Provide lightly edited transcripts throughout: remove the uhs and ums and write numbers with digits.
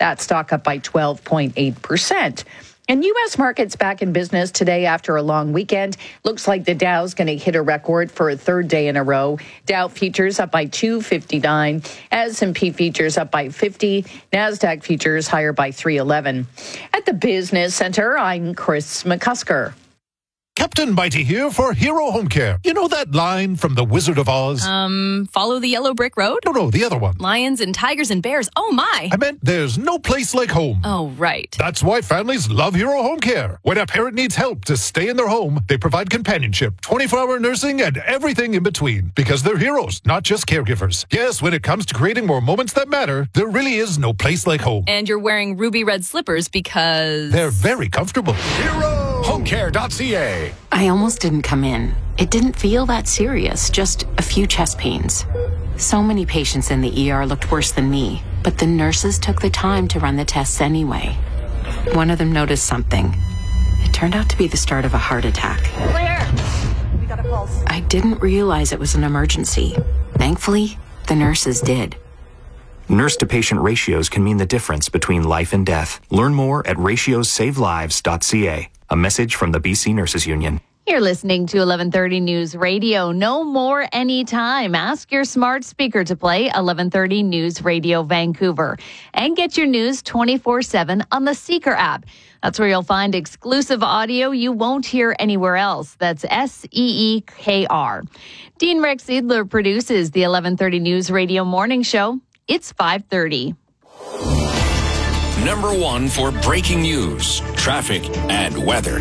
That stock up by 12.8%. And U.S. markets back in business today after a long weekend. Looks like the Dow's going to hit a record for a third day in a row. Dow futures up by 259. S&P futures up by 50. NASDAQ futures higher by 311. At the Business Center, I'm Chris McCusker. Captain Mighty here for Hero Home Care. You know that line from The Wizard of Oz? Follow the yellow brick road? No, the other one. Lions and tigers and bears. Oh, my. I meant there's no place like home. Oh, right. That's why families love Hero Home Care. When a parent needs help to stay in their home, they provide companionship, 24-hour nursing, and everything in between. Because they're heroes, not just caregivers. Yes, when it comes to creating more moments that matter, there really is no place like home. And you're wearing ruby red slippers because... they're very comfortable. HeroHomeCare.ca. I almost didn't come in. It didn't feel that serious, just a few chest pains. So many patients in the ER looked worse than me, but the nurses took the time to run the tests anyway. One of them noticed something. It turned out to be the start of a heart attack. Clear. We got a pulse. I didn't realize it was an emergency. Thankfully, the nurses did. Nurse-to-patient ratios can mean the difference between life and death. Learn more at ratiosavelives.ca. A message from the BC Nurses Union. You're listening to 1130 News Radio. No more anytime. Ask your smart speaker to play 1130 News Radio Vancouver. And get your news 24/7 on the Seeker app. That's where you'll find exclusive audio you won't hear anywhere else. That's SEEKR. Dean Rex Seidler produces the 1130 News Radio Morning Show. It's 5:30. Number one for breaking news, traffic, and weather.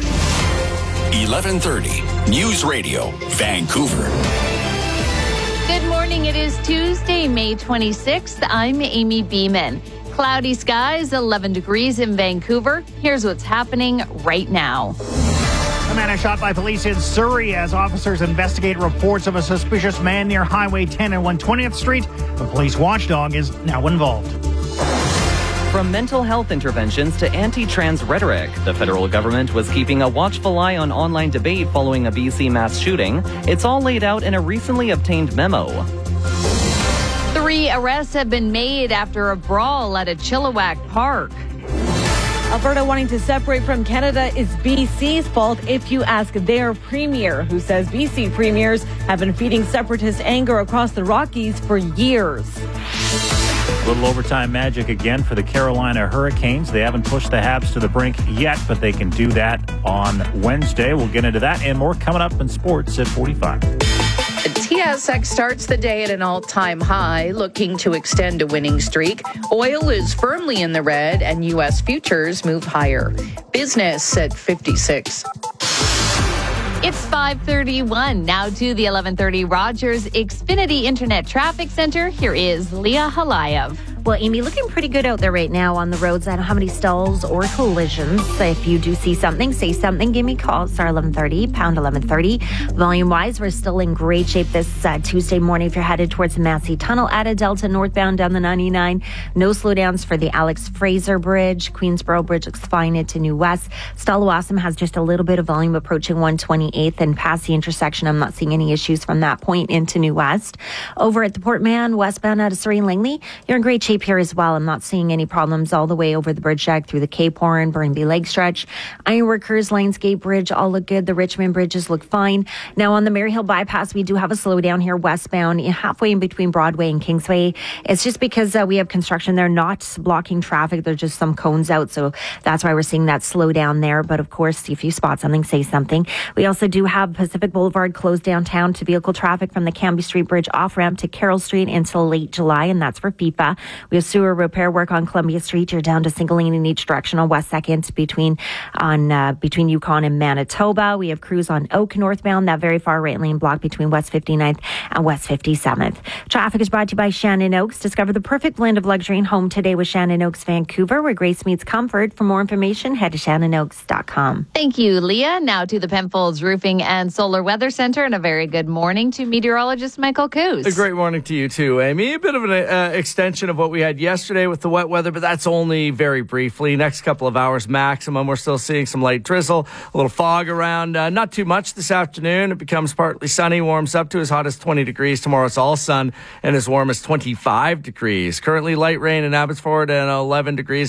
1130 News Radio, Vancouver. Good morning. It is Tuesday, May 26th. I'm Amy Beeman. Cloudy skies, 11 degrees in Vancouver. Here's what's happening right now. A man is shot by police in Surrey as officers investigate reports of a suspicious man near Highway 10 and 120th Street. The police watchdog is now involved. From mental health interventions to anti-trans rhetoric, the federal government was keeping a watchful eye on online debate following a BC mass shooting. It's all laid out in a recently obtained memo. 3 arrests have been made after a brawl at a Chilliwack park. Alberta wanting to separate from Canada is BC's fault if you ask their premier, who says BC premiers have been feeding separatist anger across the Rockies for years. A little overtime magic again for the Carolina Hurricanes. They haven't pushed the Habs to the brink yet, but they can do that on Wednesday. We'll get into that and more coming up in sports at 45. The TSX starts the day at an all-time high, looking to extend a winning streak. Oil is firmly in the red, and U.S. futures move higher. Business at 56. It's 5:31. Now to the 1130 Rogers Xfinity Internet Traffic Center. Here is Leah Halayev. Well, Amy, looking pretty good out there right now on the roads. I don't have any stalls or collisions. If you do see something, say something. Give me a call. It's our 1130, pound 1130. Volume-wise, we're still in great shape this Tuesday morning if you're headed towards the Massey Tunnel at a Delta northbound down the 99. No slowdowns for the Alex Fraser Bridge. Queensboro Bridge looks fine into New West. Stallawasam has just a little bit of volume approaching 128th and past the intersection. I'm not seeing any issues from that point into New West. Over at the Port Mann, westbound out of Surrey and Langley, you're in great shape here as well. I'm not seeing any problems all the way over the bridge deck through the Cape Horn, Burnaby Lake stretch. Ironworkers, Lionsgate Bridge, all look good. The Richmond bridges look fine. Now on the Maryhill bypass, we do have a slowdown here westbound, halfway in between Broadway and Kingsway. It's just because we have construction there, not blocking traffic. There's just some cones out, so that's why we're seeing that slowdown there. But of course, if you spot something, say something. We also do have Pacific Boulevard closed downtown to vehicle traffic from the Cambie Street Bridge off-ramp to Carroll Street until late July, and that's for FIFA. We have sewer repair work on Columbia Street. You're down to single lane in each direction on West 2nd between Yukon and Manitoba. We have crews on Oak northbound, that very far right lane block between West 59th and West 57th. Traffic is brought to you by Shannon Oaks. Discover the perfect blend of luxury and home today with Shannon Oaks Vancouver, where grace meets comfort. For more information, head to shannonokes.com. Thank you, Leah. Now to the Penfolds Roofing and Solar Weather Center, and a very good morning to meteorologist Michael Coos. A great morning to you too, Amy. A bit of an extension of what we had yesterday with the wet weather, but that's only very briefly. Next couple of hours maximum. We're still seeing some light drizzle, a little fog around. Not too much this afternoon. It becomes partly sunny, warms up to as hot as 20 degrees. Tomorrow it's all sun and as warm as 25 degrees. Currently light rain in Abbotsford and 11 degrees.